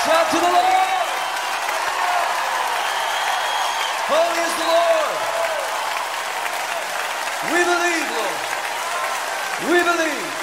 Shout to the Lord. Holy is the Lord. We believe, Lord. We believe.